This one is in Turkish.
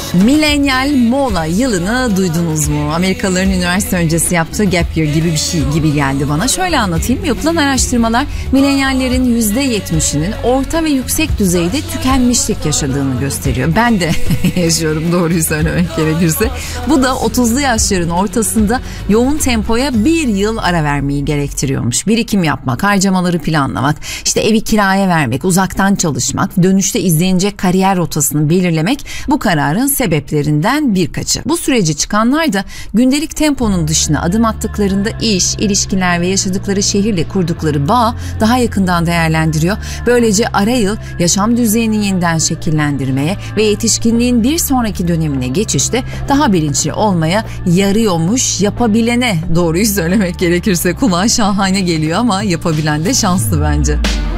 Milenyal mola yılını duydunuz mu? Amerikalıların üniversite öncesi yaptığı gap year gibi bir şey gibi geldi bana. Şöyle anlatayım. Yapılan araştırmalar milenyallerin %70'inin orta ve yüksek düzeyde tükenmişlik yaşadığını gösteriyor. Ben de yaşıyorum doğruyu söylemek gerekirse. Bu da 30'lu yaşların ortasında yoğun tempoya bir yıl ara vermeyi gerektiriyormuş. Birikim yapmak, harcamaları planlamak, işte evi kiraya vermek, uzaktan çalışmak, dönüşte izlenecek kariyer rotasını belirlemek bu kararın sebeplerinden birkaçı. Bu süreci çıkanlar da gündelik temponun dışına adım attıklarında iş, ilişkiler ve yaşadıkları şehirle kurdukları bağ daha yakından değerlendiriyor. Böylece ara yıl yaşam düzeyini yeniden şekillendirmeye ve yetişkinliğin bir sonraki dönemine geçişte daha bilinçli olmaya yarıyormuş. Yapabilene, doğruyu söylemek gerekirse kulağa şahane geliyor ama yapabilen de şanslı bence.